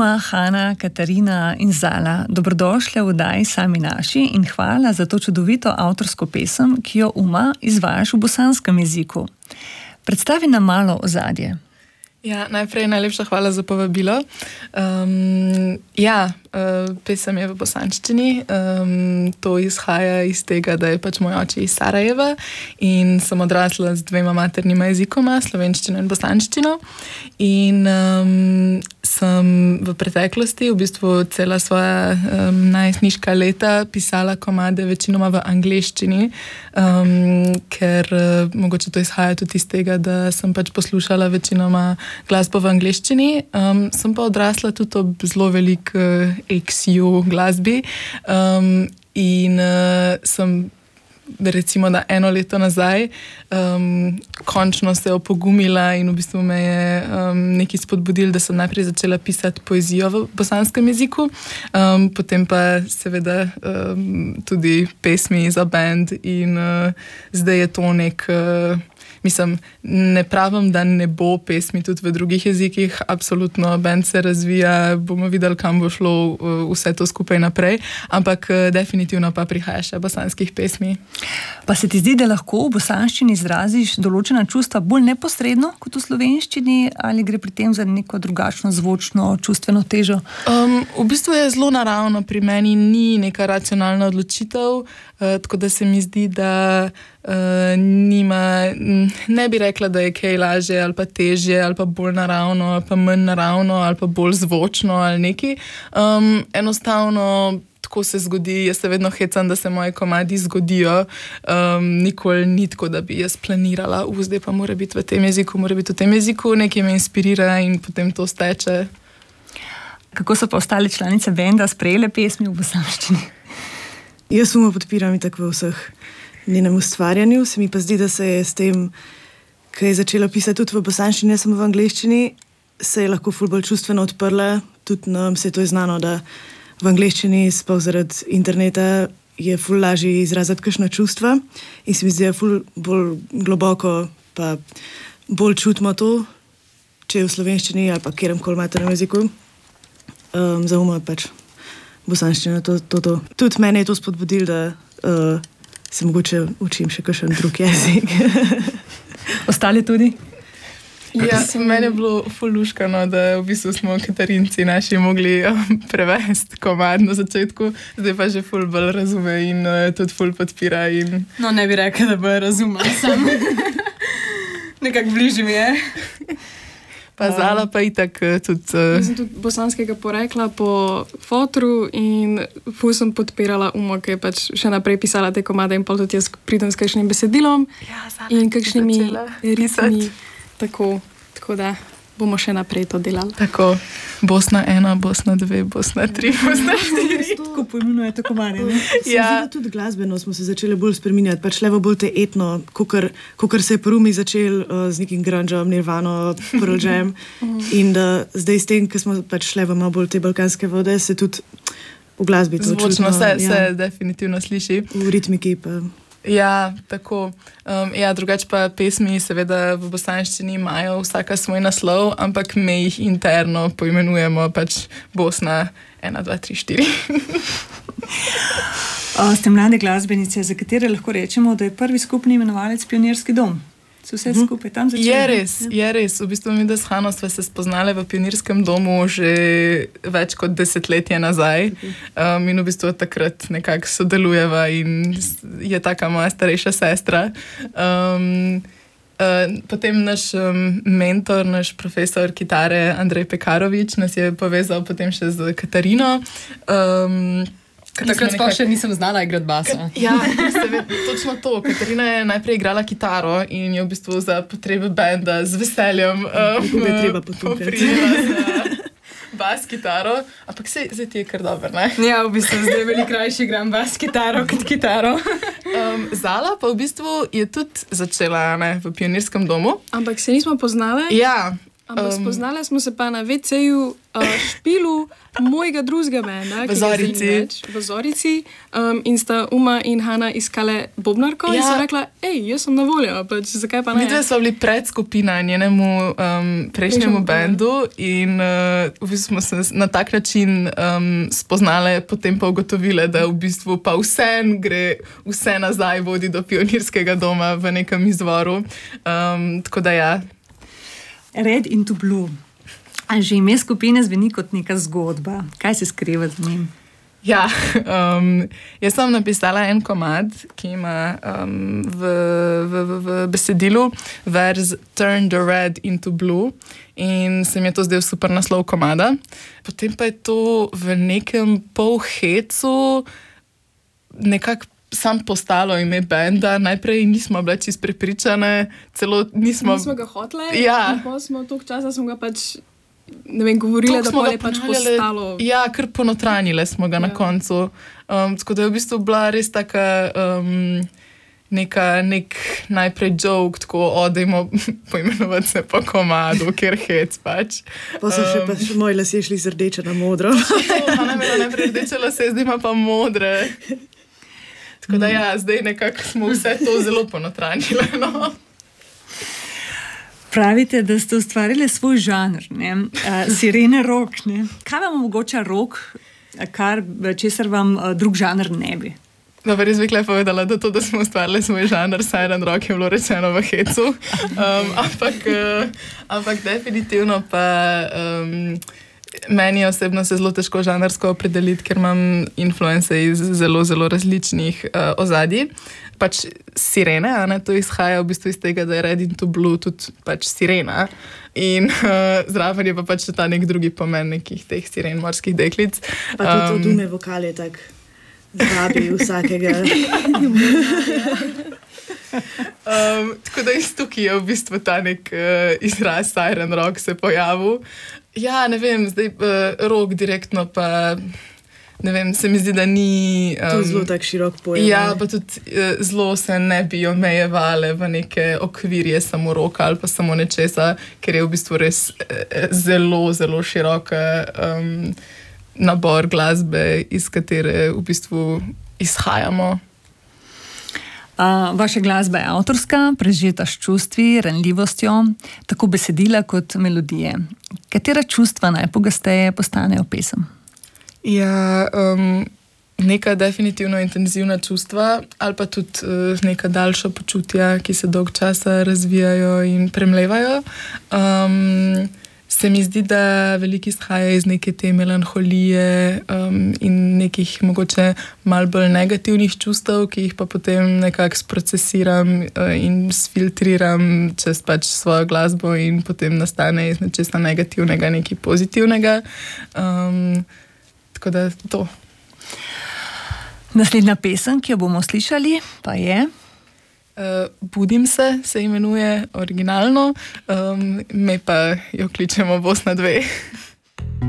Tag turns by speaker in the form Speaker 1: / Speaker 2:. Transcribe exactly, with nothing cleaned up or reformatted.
Speaker 1: Uma, Hana, Katarina in Zala, dobrodošle v oddaji Sami naši in hvala za to čudovito avtorsko pesem, ki jo, Uma, izvajaš v bosanskem jeziku. Predstavi nam malo ozadje.
Speaker 2: Ja, najprej najlepša hvala za povabilo. Um, ja, uh, pesem je v bosanščini. Um, to izhaja iz tega, da je pač moj oče iz Sarajeva in sem odrasla z dvema maternima jezikoma, slovenščino in bosanščino. In um, sem v preteklosti, v bistvu cela svoja um, najstniška leta pisala komade večinoma v angleščini, um, ker uh, mogoče to izhaja tudi iz tega, da sem pač poslušala večinoma glasbo v angleščini. Um, sem pa odrasla tudi ob zelo velik uh, X U glasbi um, in uh, sem recimo da eno leto nazaj um, končno se opogumila in v bistvu me je um, nekaj spodbudil, da sem najprej začela pisati poezijo v bosanskem jeziku, um, potem pa seveda um, tudi pesmi za band in uh, zdaj je to nek... Uh, Mislim, ne pravim, da ne bo pesmi tudi v drugih jezikih, absolutno, band se razvija, bomo videli, kam bo šlo vse to skupaj naprej, ampak definitivno pa prihaja še bosanskih pesmi.
Speaker 1: Pa se ti zdi, da lahko v bosanščini izraziš določena čustva bolj neposredno kot v slovenščini, ali gre pri tem za neko drugačno zvočno, čustveno težo?
Speaker 2: Um, v bistvu je zelo naravno, pri meni ni neka racionalna odločitev, uh, tako da se mi zdi, da Uh, nima, ne bi rekla, da je kaj lažje ali pa težje ali pa bolj naravno ali pa manj naravno ali pa bolj zvočno ali neki. Um, enostavno tako se zgodi, jaz se vedno hecam, da se moji komadi zgodijo. Um, nikoli ni tako, da bi jaz planirala, u, zdaj pa mora biti v tem jeziku, mora biti v tem jeziku, nekaj me inspirira in potem to steče.
Speaker 1: Kako so pa ostale članice benda sprejele pesmi v bosanščini?
Speaker 3: Jaz Uma podpiram itak v vseh njenem ustvarjanju, se mi pa zdi, da se je s tem, ko je začela pisati tudi v bosanščini, ne samo v angleščini, se je lahko ful bolj čustveno odprla, tudi nam se to je znano, da v angleščini sploh zaradi interneta je ful lažje izraziti kakšna čustva in se mi zdi, da ful bolj globoko pa bolj čutimo to, če je v slovenščini ali pa kjeremkoli maternem jeziku. Um, za Uma pač bosanščina to, to, to. Tudi mene je to spodbudil, da uh, se mogoče učim še kakšen drug jezik.
Speaker 1: Ostali tudi?
Speaker 2: Ja, meni je bilo ful luškano, da v bistvu smo Katarinci naši mogli prevesti komad na začetku, zdaj pa že ful bolj razume in uh, tudi ful podpira. In...
Speaker 4: No, ne bi rekla, da bo razumel sam. Nekako bližje mi je.
Speaker 2: Pa Zala pa itak tudi... Uh...
Speaker 5: Jaz sem tudi bosanskega porekla po fotru in ful sem podpirala Umo, ki je pač še naprej pisala te komade in pa tudi jaz pridem s kakšnim besedilom
Speaker 2: ja,
Speaker 5: in kakšnimi ritmi. Tako, tako da bomo še naprej to delali.
Speaker 2: Tako, Bosna ena, Bosna dve, Bosna tri, Bosna štiri.
Speaker 1: Tako pojmenuje to komade, ne?
Speaker 3: Ja. Tudi glasbeno smo se začeli bolj spreminjati, pač levo bolj te etno, kakor, kakor se je Rumi začel uh, z nekim grungeom, Nirvano, Pearl Jam in da zdaj s tem, ko smo pač levo malo bolj te balkanske vode, se tudi v glasbi to
Speaker 2: zvočno
Speaker 3: čutno,
Speaker 2: se,
Speaker 3: ja,
Speaker 2: se definitivno sliši.
Speaker 3: V ritmiki pa...
Speaker 2: Ja, tako. Um, ja, drugače pa pesmi seveda v bosanščini imajo vsaka svoj naslov, ampak me jih interno poimenujemo pač Bosna ena, dva, tri, štiri.
Speaker 1: Ste mlade glasbenice, za katere lahko rečemo, da je prvi skupni imenovalec Pionirski dom. So vse skupaj tam začeli?
Speaker 2: Je res, je res. V bistvu mi, da s Hano sva se spoznale v Pionirskem domu že več kot desetletje nazaj. Um, in v bistvu takrat nekako sodelujeva in je taka moja starejša sestra. Um, uh, potem naš um, mentor, naš profesor kitare Andrej Pekarovič nas je povezal potem še z Katarino. Um,
Speaker 4: Takrat sploh še nisem znala igrati basa.
Speaker 2: Ja, točno to. Katarina je najprej igrala kitaro in je v bistvu za potrebe benda z veseljem
Speaker 3: um,
Speaker 2: poprijela za bas kitaro. Ampak se, zdaj ti je kar dobro, ne?
Speaker 4: Ja, v bistvu zdaj veliko krajši igram bas kitaro kot kitaro.
Speaker 2: Um, Zala pa v bistvu je tudi začela, ne, v Pionirskem domu.
Speaker 5: Ampak se nismo poznale?
Speaker 2: Ja.
Speaker 5: Ampak um, spoznali smo se pa na ve ce-ju uh, špilu mojega drugega benda,
Speaker 2: v Zorici.
Speaker 5: V Zorici. Um, in sta Uma in Hana iskale bobnarko ja. In so rekla, hej, jaz sem na voljo, pač zakaj pa ne?
Speaker 2: Mi dve smo bili predskupina njenemu um, prejšnjemu bendu in uh, v bistvu smo se na tak način um, spoznali, potem pa ugotovile, da v bistvu pa vse gre, vse nazaj vodi do pionirskega doma v nekem izvoru. Um, tako da ja.
Speaker 1: Red into Blue. A že ime skupine zveni kot neka zgodba. Kaj se skriva z njim?
Speaker 2: Ja, um, jaz sem napisala en komad, ki ima um, v, v, v, v besedilu verz Turn the Red into Blue in se mi je to zdel super naslov komada. Potem pa je to v nekem polhecu nekako sam postalo ime benda. Najprej nismo bile čisto prepričane, celo nismo...
Speaker 5: Nismo ga hotele,
Speaker 2: ja.
Speaker 5: In pa smo toliko časa smo ga pač, ne vem, govorili, da je pač postalo...
Speaker 2: Ja, kar ponotranjile smo ga ja. Na koncu. Um, tako da je v bistvu bila res taka... Um, Neka, nek najprej joke, tako odejmo poimenovati se po komadu, ker hec pač.
Speaker 3: Pa so še, um, pa še moji lasje šli z rdeče na modro.
Speaker 2: Pa nam je najprej rdeče lase, zdaj ima pa modre. Tako da ja, zdaj nekako smo vse to zelo ponotranjile, no.
Speaker 1: Pravite, da ste ustvarili svoj žanr, ne? Uh, sirene rock, ne? Kaj vam omogoča rock, kar, česar vam uh, drug žanr ne bi?
Speaker 2: No, pa res bi kle povedala, da to, da smo ustvarili svoj žanr, siren rock je bilo rečeno v hecu. Um, ampak, uh, ampak definitivno pa... Um, Meni osebno se zelo težko žanrsko opredeliti, ker imam influence iz zelo, zelo različnih uh, ozadij. Pač sirene, a ne, to izhaja v bistvu iz tega, da je Red into Blue tudi pač sirena. In uh, zraven je pa pač ta nek drugi pomen nekih teh siren morskih deklic.
Speaker 3: Pa tudi um, to dume vokal je tak zrabi vsakega.
Speaker 2: um, tako da iz tukaj je v bistvu ta nek uh, izraz siren rock se pojavil. Ja, ne vem, zdaj uh, rock direktno pa, ne vem, se mi zdi, da ni... Um,
Speaker 3: to je zelo tak širok pojem.
Speaker 2: Ja, pa tudi uh, zelo se ne bi omejevale v neke okvirje samo roka ali pa samo nečesa, ker je v bistvu res uh, zelo, zelo širok um, nabor glasbe, iz katere v bistvu izhajamo.
Speaker 1: Uh, vaša glasba je avtorska, prežeta s čustvi, ranljivostjo, tako besedila kot melodije. Katera čustva najpogosteje postanejo pesem?
Speaker 2: Ja, um, neka definitivno intenzivna čustva ali pa tudi uh, neka daljša počutja, ki se dolg časa razvijajo in premlevajo. Um, se mi zdi, da veliko izhaja iz neke te melanholije um, in nekih mogoče malo bolj negativnih čustev, ki jih pa potem nekako sprocesiram uh, in sfiltriram čez pač svojo glasbo in potem nastane iz nečesa negativnega nekaj pozitivnega. Um, tako da to.
Speaker 1: Naslednja pesem, ki jo bomo slišali, pa je...
Speaker 2: Uh, Budim se, se imenuje originalno, um, me pa jo kličemo Bosna dve.